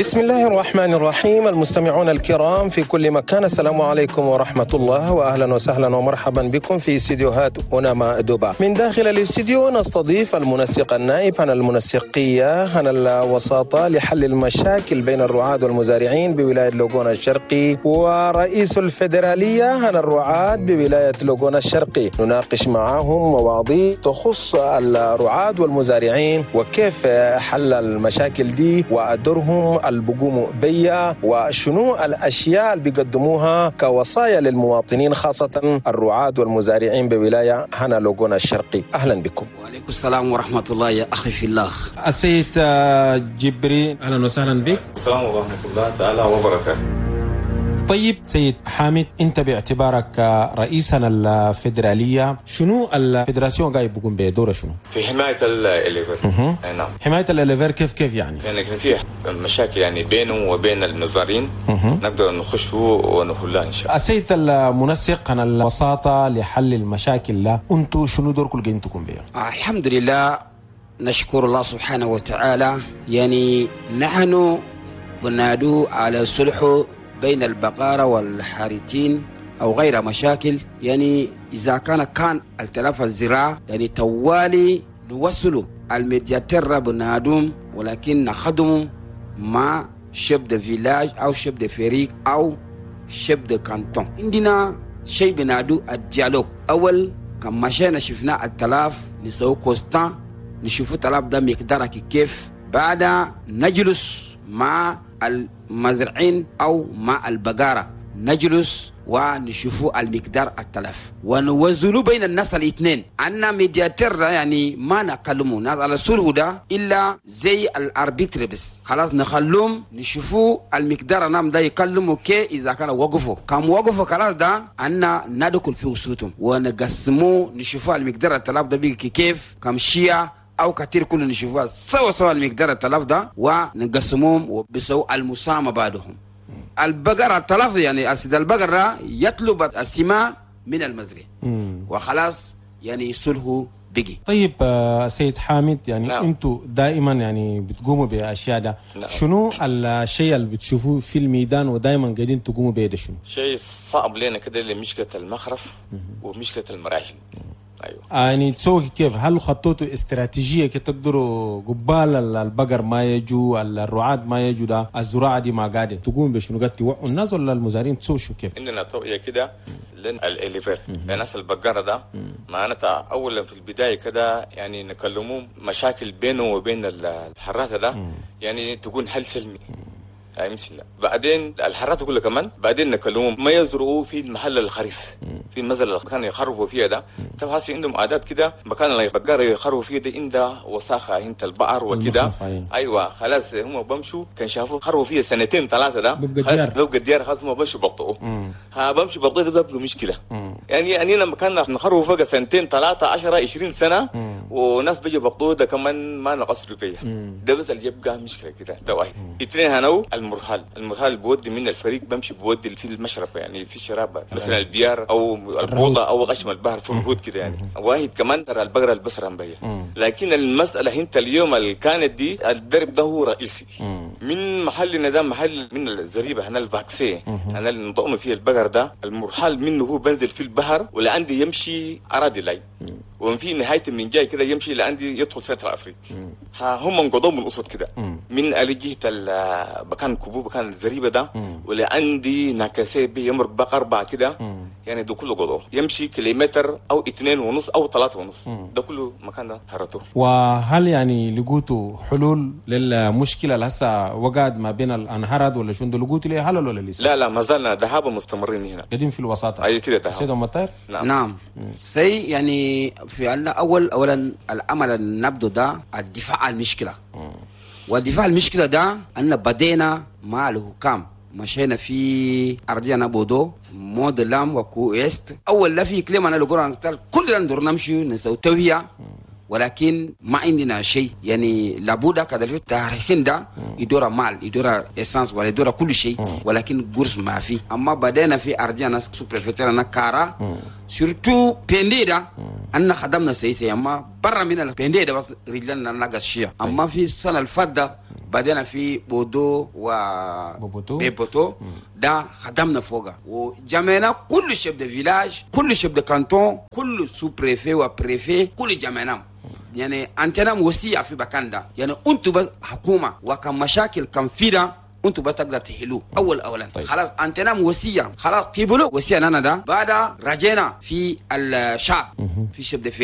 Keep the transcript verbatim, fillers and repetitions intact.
بسم الله الرحمن الرحيم. المستمعون الكرام في كل مكان، السلام عليكم ورحمة الله، وأهلا وسهلا ومرحبا بكم في استديوهات أوناما دوبا. من داخل الاستديو نستضيف المنسق النائب عن المنسقية عن الوساطة لحل المشاكل بين الرعاة والمزارعين بولاية لوغونا الشرقي، ورئيس الفيدرالية عن الرعاة بولاية لوغونا الشرقي. نناقش معهم مواضيع تخص الرعاة والمزارعين وكيف حل المشاكل دي ودورهم البقوم بيا، وشنو الأشياء اللي بيقدموها كوصايا للمواطنين خاصة الرعاة والمزارعين بولاية هنا لوغونا الشرقي. أهلا بكم. وعليكم السلام ورحمة الله يا أخي في الله. السيد جبري، أهلا وسهلا بك. السلام ورحمة الله تعالى وبركاته. طيب سيد حامد، انت باعتبارك رئيسا الفيدرالية، شنو الفيدراسيون قاعد بيقوم بدوره شنو؟ في حماية الاليفر. نعم. حماية الاليفر كيف كيف يعني؟ يعني كان في مشاكل يعني بينه وبين المزارعين، نقدر نخشوا ونحلها ان شاء الله. السيد المنسق عن الوساطة لحل المشاكل، لا انتم شنو دوركم قاعدين تقوم بها؟ الحمد لله، نشكر الله سبحانه وتعالى. يعني نحن بنادو على الصلح بين البقارة والحارتين أو غير مشاكل. يعني إذا كان كان التلف الزراعة يعني توالي نوصلوا الميدياتير بنادوم، ولكن نخدموا مع شيف دي فيلاج أو شيف دي فريق أو شيف دي كانتون. عندنا شيء بنادو الديالوج. أول كان مشينا شفنا التلف نسوي كوستان، نشوفوا التلف ده مقداره كيف، بعد نجلس مع المزرعين أو مع البقارة، نجلس ونشوفوا المقدار التلف ونوزنوا بين الناس الاثنين. عنا ميدياتير يعني ما نكلموا ناس على الصلح ده إلا زي الاربيتر، بس خلاص نخلوهم نشوفوا المقدار نام ده يكلموا كي إذا كانوا وقفوا كم وقفوا خلاص ده عنا ندخل في وسطهم ونقسموا نشوفوا المقدار التلف ده بيجي كيف كم شيعة أو كثير كل نشوفها سوا سوا المقدار التلف ده ونقسمهم وبسوا المساهمة بعدهم. البقرة التلف يعني السيد البقرة يطلب السماء من المزرعة وخلاص يعني صلحه بيجي. طيب آه سيد حامد، يعني نعم. انتوا دائما يعني بتقوموا بأشياء ده. نعم. شنو الشيء اللي بتشوفوه في الميدان ودائما قاعدين تقوموا به ده شنو؟ شيء صعب لنا كده اللي مشكلة المخرف ومشكلة المراحل. أيوة. يعني تسوي كيف؟ هل خطوتوا استراتيجية كي تقدروا قبال البقر ما يجوا، الرعاة ما يجوا، ده الزراعة دي ما قاعدة تقوم بشنو؟ قاعد توعوا الناس ولا المزارعين تسوي شو كيف؟ عندنا توعية كده لين الاليفر الناس البقرة ده معناتها أولا في البداية كده يعني نكلموه مشاكل بينه وبين الحراتة ده يعني تكون حل سلمي. يعني مثلا بعدين الحرات كلها كمان بعدين نكلمهم ما يزرعوا في المحل الخريف في المزل اللي كانوا يخرفوا فيها ده. طبعا هسه عندهم عادات كده مكان اللي البقار يخرفوا فيه ده عنده وساخه انت البقر وكده. ايوه خلاص هم بمشوا كان شافوا خرفوا فيها سنتين ثلاثه ده خلاص بيبقى الديار خلاص ما بمشوا بطئوا ها بمشي بطئ ده بيبقى مشكله. يعني يعني لما كان نخرفوا فوق سنتين ثلاثه عشرة عشرين سنه وناس بيجي بطئوا ده كمان ما نقصروا فيها ده بس اللي يبقى مشكله كده. ده واحد. اثنين هنو المرحال المرحال بودي من الفريق بمشي بودي في المشرب يعني في شراب مثلا البيار او البوضه او غشم البحر في الرهود كده. يعني واحد كمان ترى البقره البصره مبين. لكن المساله انت اليوم اللي كانت دي الدرب ده هو رئيسي من محلنا ده محل من الزريبه هنا الفاكسيه انا اللي نضم فيه البقر ده. المرحال منه هو بنزل في البحر ولعندي يمشي اراضي لاي ومن في نهايه من جاي كده يمشي لعندي يدخل سنترال افريقيا. ها هم انقضوا من الاسود كده من الجهه بكان كبوب كان الزريبه ده ولعندي ناكاسي بيمر بقر بعد كده. يعني ده كله قضوا يمشي كيلومتر او اثنين ونص او ثلاثة ونص ده كله مكان ده هرته. وهل يعني لقيتوا حلول للمشكله اللي هسه وقعد ما بين الانهرد ولا شو؟ لقيتوا ليه حل ولا لسه؟ لا لا ما زالنا ذهابا مستمرين هنا قاعدين في الوساطه. اي كده ذهاب. سيد مطير. نعم, نعم. سي يعني في عندنا اول اولا العمل النبض ده الدفاع عن المشكله. والدفاع عن المشكله ده ان بدينا مع الحكام مشينا في أرضينا بودو مودلام وكويست. أول لا في كلمة أنا لقرآن كلنا ندور نمشي نسوي توهية ولكن ما عندنا شيء. يعني لابد كذا في التاريخين ده يدور مال يدور إسانس ولا يدور كل شيء ولكن قرص ما في. أما بدينا في أرضينا سوبرفيتيرنا كارا سورتو بندي ده أن خدمنا سيسي أما برا من البندية ده بس رجلنا نقص شيء أما في السنة الفضة بعدين في بودو و بوبوتو بيبوتو ده خدمنا فوقه وجمعنا كل شيف دي فيلاج كل شيف دي كانتون كل سو بريفي وبريفي كل جمعنا يعني أنتنا وسيع في بكاندا يعني أنتوا بس حكومة وكان مشاكل كان فيدا أنتوا بس تقدر تحلوه أول أولا طيب. خلاص أنتنا وسيع خلاص قبلوا وسيع لنا ده بعد رجعنا في الشعب في شيف دي